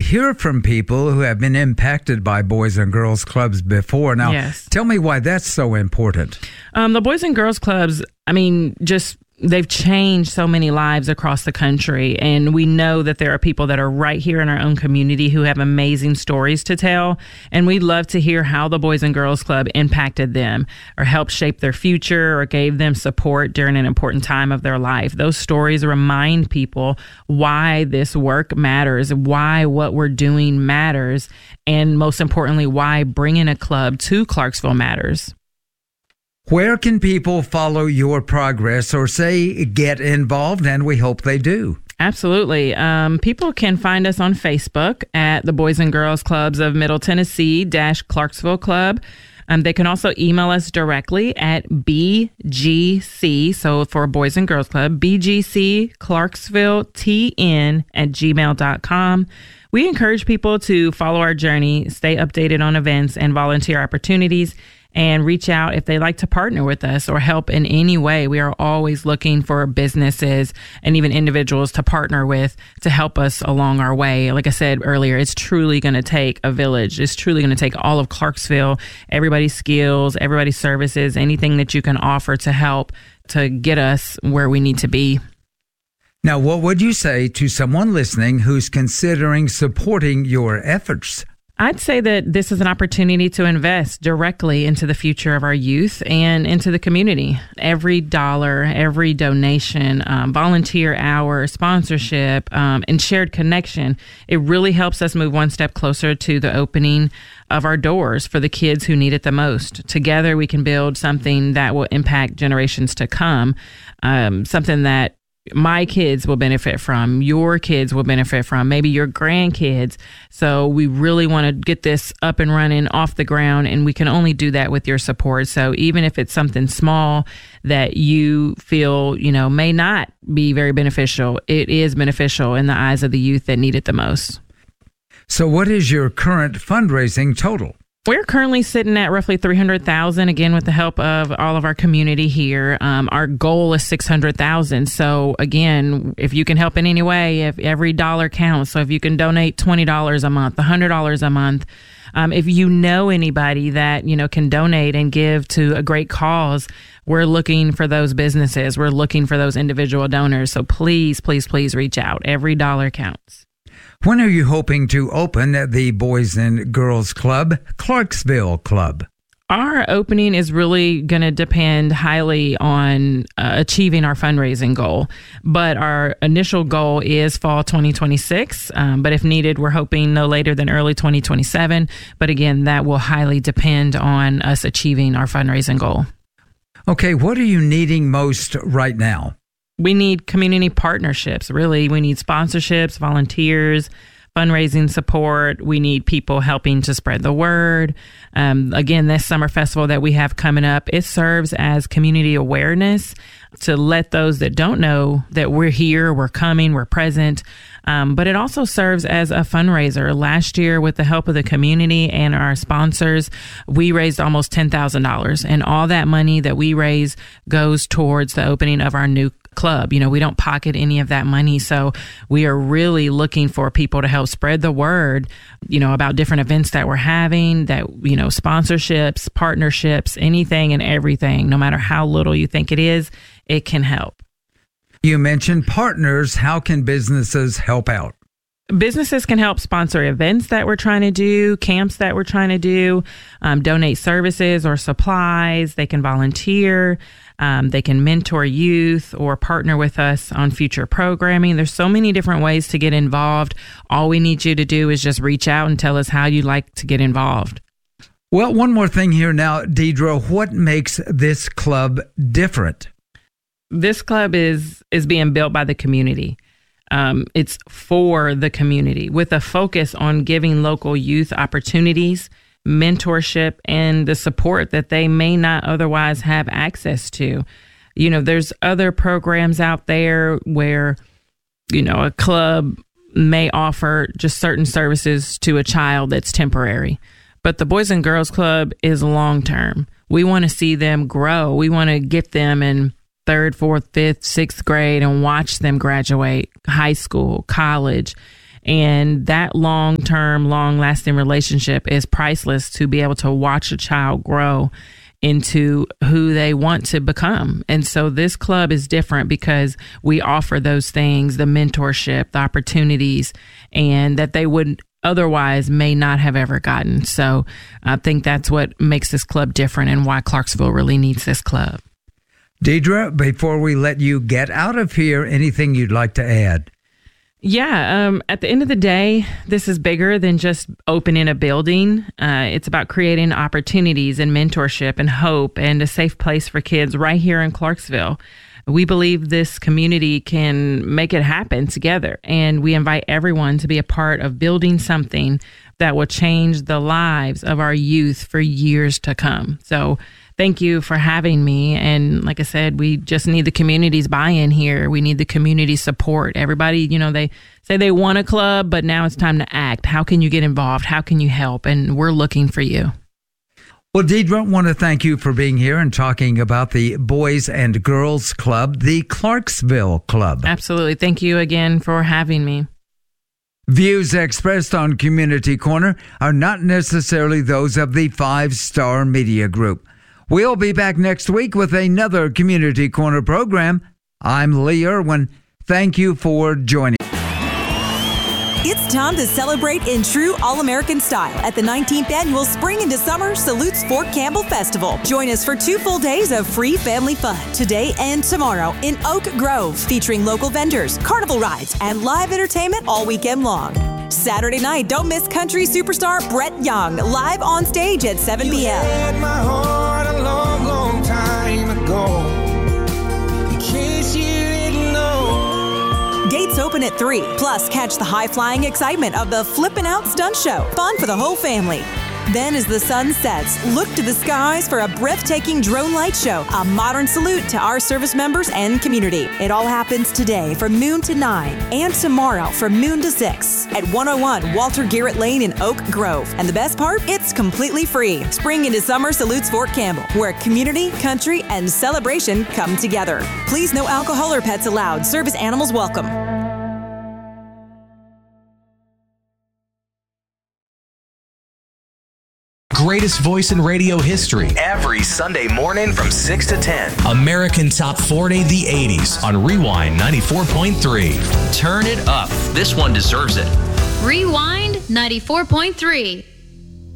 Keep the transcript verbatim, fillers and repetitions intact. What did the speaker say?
hear from people who have been impacted by Boys and Girls Clubs before. Now, yes. Tell me why that's so important. Um, the Boys and Girls Clubs, I mean, just they've changed so many lives across the country. And we know that there are people that are right here in our own community who have amazing stories to tell. And we'd love to hear how the Boys and Girls Club impacted them or helped shape their future or gave them support during an important time of their life. Those stories remind people why this work matters, why what we're doing matters, and most importantly, why bringing a club to Clarksville matters. Where can people follow your progress or say get involved? And we hope they do. Absolutely. Um, people can find us on Facebook at the Boys and Girls Clubs of Middle Tennessee dash Clarksville Club. Um, they can also email us directly at B G C, so for Boys and Girls Club, B G C Clarksville T N at gmail dot com. We encourage people to follow our journey, stay updated on events and volunteer opportunities, and reach out if they like to partner with us or help in any way. We are always looking for businesses and even individuals to partner with to help us along our way. Like I said earlier, it's truly going to take a village. It's truly going to take all of Clarksville, everybody's skills, everybody's services, anything that you can offer to help to get us where we need to be. Now, what would you say to someone listening who's considering supporting your efforts? I'd say that this is an opportunity to invest directly into the future of our youth and into the community. Every dollar, every donation, um, volunteer hour, sponsorship, um, and shared connection, it really helps us move one step closer to the opening of our doors for the kids who need it the most. Together, we can build something that will impact generations to come, um, something that my kids will benefit from, your kids will benefit from, maybe your grandkids. So we really want to get this up and running off the ground, and we can only do that with your support. So even if it's something small that you feel, you know, may not be very beneficial, it is beneficial in the eyes of the youth that need it the most. So what is your current fundraising total? We're currently sitting at roughly three hundred thousand dollars, again, with the help of all of our community here. Um, our goal is six hundred thousand dollars. So again, if you can help in any way, if every dollar counts. So if you can donate twenty dollars a month, one hundred dollars a month, um, if you know anybody that, you know, can donate and give to a great cause, we're looking for those businesses. We're looking for those individual donors. So please, please, please reach out. Every dollar counts. When are you hoping to open the Boys and Girls Club, Clarksville Club? Our opening is really going to depend highly on uh, achieving our fundraising goal. But our initial goal is fall twenty twenty-six. Um, but if needed, we're hoping no later than early twenty twenty-seven. But again, that will highly depend on us achieving our fundraising goal. Okay, what are you needing most right now? We need community partnerships, really. We need sponsorships, volunteers, fundraising support. We need people helping to spread the word. Um, again, this summer festival that we have coming up, it serves as community awareness to let those that don't know that we're here, we're coming, we're present. Um, but it also serves as a fundraiser. Last year, with the help of the community and our sponsors, we raised almost ten thousand dollars. And all that money that we raise goes towards the opening of our new club. You know, we don't pocket any of that money. So we are really looking for people to help spread the word, you know, about different events that we're having, that, you know, sponsorships, partnerships, anything and everything, no matter how little you think it is, it can help. You mentioned partners. How can businesses help out? Businesses can help sponsor events that we're trying to do, camps that we're trying to do, um, donate services or supplies. They can volunteer. Um, they can mentor youth or partner with us on future programming. There's so many different ways to get involved. All we need you to do is just reach out and tell us how you'd like to get involved. Well, one more thing here now, Deidre. What makes this club different? This club is is being built by the community. Um, it's for the community with a focus on giving local youth opportunities, mentorship, and the support that they may not otherwise have access to. You know, there's other programs out there where, you know, a club may offer just certain services to a child that's temporary. But the Boys and Girls Club is long term. We want to see them grow. We want to get them in third, fourth, fifth, sixth grade and watch them graduate high school, college. And that long-term, long-lasting relationship is priceless, to be able to watch a child grow into who they want to become. And so this club is different because we offer those things, the mentorship, the opportunities, and that they would otherwise may not have ever gotten. So I think that's what makes this club different and why Clarksville really needs this club. Deidre, before we let you get out of here, anything you'd like to add? Yeah, um, at the end of the day, this is bigger than just opening a building. Uh, it's about creating opportunities and mentorship and hope and a safe place for kids right here in Clarksville. We believe this community can make it happen together, and we invite everyone to be a part of building something that will change the lives of our youth for years to come. So thank you for having me. And like I said, we just need the community's buy-in here. We need the community support. Everybody, you know, they say they want a club, but now it's time to act. How can you get involved? How can you help? And we're looking for you. Well, Deidre, I want to thank you for being here and talking about the Boys and Girls Club, the Clarksville Club. Absolutely. Thank you again for having me. Views expressed on Community Corner are not necessarily those of the Five Star Media Group. We'll be back next week with another Community Corner program. I'm Lee Irwin. Thank you for joining. It's time to celebrate in true All-American style at the nineteenth Annual Spring into Summer Salutes Fort Campbell Festival. Join us for two full days of free family fun today and tomorrow in Oak Grove, featuring local vendors, carnival rides, and live entertainment all weekend long. Saturday night, don't miss country superstar Brett Young live on stage at seven p.m. You had my heart a long, long time ago. In case you didn't know. Gates open at three. Plus, catch the high-flying excitement of the Flippin' Out Stunt Show. Fun for the whole family. Then, as the sun sets, look to the skies for a breathtaking drone light show, a modern salute to our service members and community. It all happens today from noon to nine and tomorrow from noon to six at one oh one Walter Garrett Lane in Oak Grove. And the best part? It's completely free. Spring into Summer Salutes Fort Campbell, where community, country, and celebration come together. Please, no alcohol or pets allowed. Service animals welcome. Greatest voice in radio history. Every Sunday morning from six to ten. American Top forty, the eighties on Rewind ninety-four point three. Turn it up. This one deserves it. Rewind ninety-four point three.